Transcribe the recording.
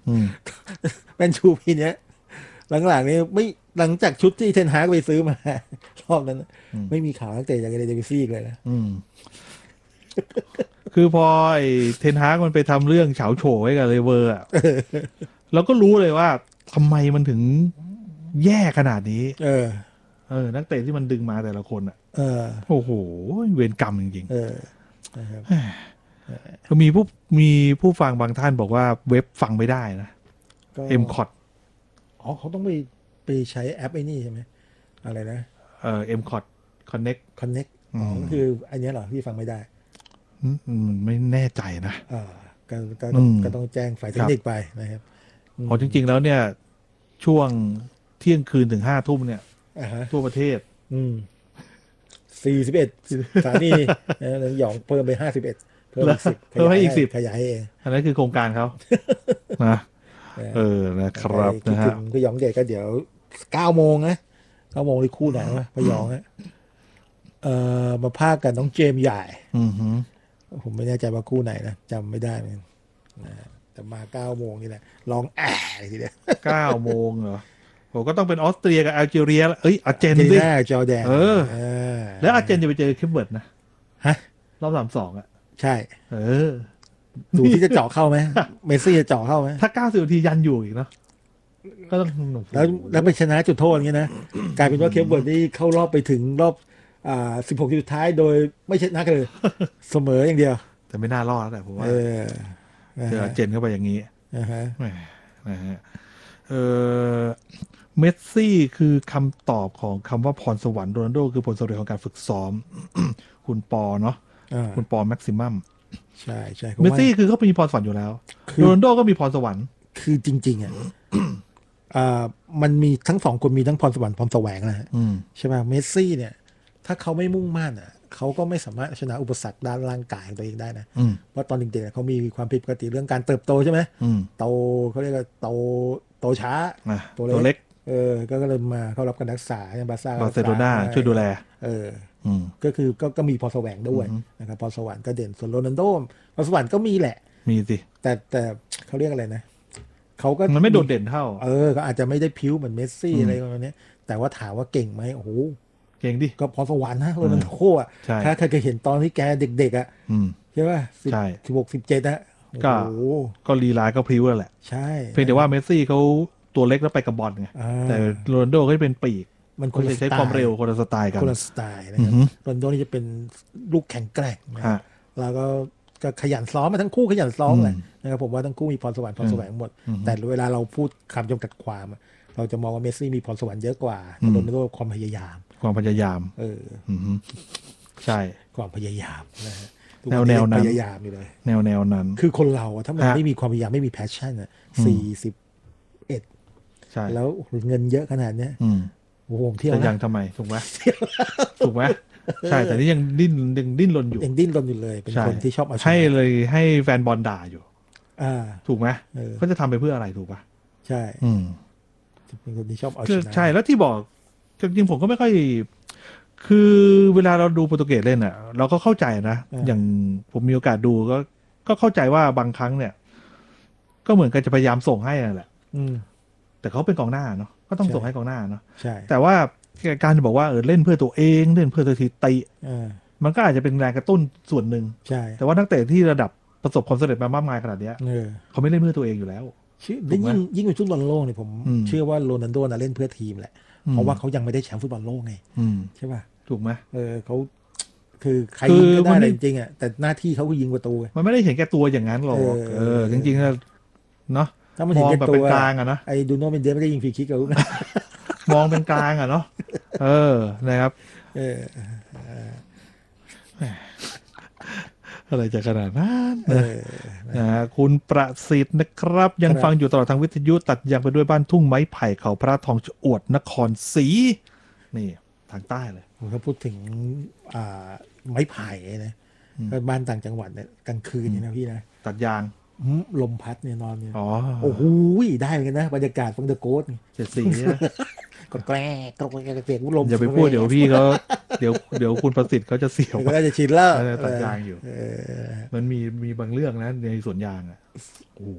แมนยูปีเนี้ยหลังๆนี้ไม่หลังจากชุดที่เทนฮากไปซื้อมารอบนั้นไม่มีข่าวนักเตะจากเดวิซี่อีกเลยนะคือพอไอ้เทนฮากมันไปทำเรื่องเฉาโฉไว้กับเลเวอร์อ่ะเราก็รู้เลยว่าทำไมมันถึงแย่ขนาดนี้นักเตะที่มันดึงมาแต่ละคนอ่ะโอ้โหเวรกรรมจริงๆก็มีผู้ฟังบางท่านบอกว่าเว็บฟังไม่ได้นะMCOT อ๋อเขาต้องไปใช้แอปไอ้นี่ใช่ไหมอะไรนะ MCOT Connect อ๋อคืออันนี้เหรอที่ฟังไม่ได้ไม่แน่ใจนะก็ต้องแจ้งฝ่ายเทคนิคไปนะครับพอจริงๆแล้วเนี่ยช่วงเที่ยงคืนถึง5 ทุ่มเนี่ยทั่วประเทศ 41 สถานีหยองเพิ่มไป51เพิ่มอีก10 เพิ่มให้อีก10 ขยายเองอันนั้นคือโครงการเขานะนะครับนะฮะพี่หยองเด็กก็เดี๋ยว9 โมงนะ9 โมงที่คู่ไหนวะพี่หยองมาพากกันน้องเจมส์ใหญ่ผมไม่แน่ใจว่าคู่ไหนนะจำไม่ได้เหมือนกันแต่มา9 โมงนี่แหละลองทีเดียว 9 โมงเหรอผมก็ต้องเป็นออสเตรียกับแอลจีเรียอาร์เจนดิจอร์แดนแล้วอาร์เจนจะไปเจอเคปเวิร์ดนะรอบ32อ่ะใช่ดูที่จะเจาะเข้าไหมเมสซี่จะเจาะเข้าไหมถ้า90 นาทียันอยู่อีกเนาะก็ต้องแล้วไปชนะจุดโทษอย่างนี้นะกลายเป็นว่าเคปเวิร์ดนี่เข้ารอบไปถึงรอบ16 ทีสุดท้ายโดยไม่ชนะเลยเสมออย่างเดียวแต่ไม่น่ารอดแต่ผมว่าเจอเจนเข้าไปอย่างนี้นะฮะเมสซี่คือคำตอบของคำว่าพรสวรรค์โรนัลโดคือผลสำเร็จของการฝึกซ้อม คุณปอเนาะคุณปอแม็กซิมัมใช่ใช่เมสซี่คือเขามีพรสวรรค์อยู่แล้วโรนัลโดก็มีพรสวรรค์คือจริงๆอ่ะมันมีทั้ง2 คนมีทั้งพรสวรรค์พรแสวงนะฮะใช่ไหมเมสซี่เนี่ยถ้าเขาไม่มุ่งมั่นอ่ะเขาก็ไม่สามารถชนะอุปสรรคด้านร่างกายของตัวเองได้นะเพราะตอนเด็กๆเขามีความผิดปกติเรื่องการเติบโตใช่ไหมโตเขาเรียกว่าโตช้าตัวเล็กก็เลยมาเข้ารับการรักษาบาร์เซโลนาช่วยดูแลก็คือก็มีพรแสวงด้วยนะครับพรสวรรค์ก็เด่นส่วนโรนัลโดพรสวรรค์ก็มีแหละมีสิแต่เขาเรียกอะไรนะเขาก็มันไม่โดดเด่นเท่าก็อาจจะไม่ได้พิ้วเหมือนเมสซี่อะไรประมาณนี้แต่ว่าถามว่าเก่งไหมโอ้โหเก่งดิก็พรสวรรค์นะโรนัลโดอ่ะถ้าเคยเห็นตอนที่แกเด็กๆอ่ะใช่ป่ะ16 17อ่ะก็ลีลาก็พริ้วแล้วแหละใช่เพียงแต่ว่าเมสซี่เขาตัวเล็กแล้วไปกับบอลไงแต่โรนัลโดก็จะเป็นปีกมันคนจะใช้ความเร็วคนละสไตล์กันคนละสไตล์นะครับโรนัลโดนี่จะเป็นลูกแข็งแกร่งแล้วก็ขยันซ้อมมาทั้งคู่ขยันซ้อมเลยนะครับผมว่าทั้งคู่มีพรสวรรค์พรแสวงหมดแต่เวลาเราพูดคำจำกัดความเราจะมองว่าเมสซี่มีพรสวรรค์เยอะกว่าโรนัลโดความพยายามใช่ความพยายามนะฮะแนวนั้นพยายามอยู่เลยแนวนั้นคือคนเราถ้ามันไม่มีความพยายามไม่มีแพชชั่น41 ใช่แล้วเงินเยอะขนาดนี้โอ้โหเที่ยวยังทำไมถูกไหมใช่แต่นี่ยังดิ้นรนอยู่เลยเป็นคนที่ชอบเอาให้เลยให้แฟนบอลด่าอยู่ถูกไหมเขาจะทำไปเพื่ออะไรถูกป่ะใช่เป็นคนที่ชอบเอาชนะใช่แล้วที่บอกจริงๆผมก็ไม่ค่อยคือเวลาเราดูโปรตุเกสเล่นอ่ะเราก็เข้าใจนะอย่างผมมีโอกาสดูก็เข้าใจว่าบางครั้งเนี่ยก็เหมือนกันจะพยายามส่งให้แหละแต่เขาเป็นกองหน้าเนาะก็ต้องส่งให้กองหน้าเนาะแต่ว่าการจะบอกว่าเล่นเพื่อตัวเองเล่นเพื่อตัวทีติมันก็อาจจะเป็นแรงกระตุ้นส่วนหนึ่งแต่ว่านักเตะที่ระดับประสบความสำเร็จมามากมายขนาดนี้เขาไม่เล่นเพื่อตัวเองอยู่แล้วยิ่งในฟุตบอลโลกเนี่ยผมเชื่อว่าโรนัลโดเล่นเพื่อทีมแหละเพราะว่าเขายังไม่ได้แชมป์ฟุตบอลโลกไงใช่ป่ะถูกไหมเขาคือใครยิงก็ได้จริงๆอ่ะแต่หน้าที่เขาคือยิงประตูมันไม่ได้เห็นแก่ตัวอย่างนั้นหรอกจริงๆเนาะถ้ามันเห็นแก่ตัวเป็นกลางอะนะไอ้ดูโน่เมนเดสไม่ได้ยิงฟรีคิกกับลูกมองเป็นกลางอะเนาะนะครับอะไรจะขนาดนั้นคุณประสิทธิ์นะครับยังฟังอยู่ตลอดทางวิทยุตัดยังไปด้วยบ้านทุ่งไม้ไผ่เขาพระทองอวดนครศรีนี่ทางใต้เลยถ้าพูดถึงไม้ไผ่นะบ้านต่างจังหวัดเนี่ยกลางคืนนี่นะพี่นะตัดยางลมพัดเนี่ยนอนเนี่ยโอ้โหได้เหมือนกันนะบรรยากาศฟังเดอะโกสต์ 74 ก็แกล้เสียงลมอย่าไปพูดเดี๋ยวพี่เขาเดี๋ยวคุณประสิทธิ์เขาจะเสียวก็น่าจะชินแล้วตัดยางอยู่มันมีบางเรื่องนะในสวนยางอ่ะ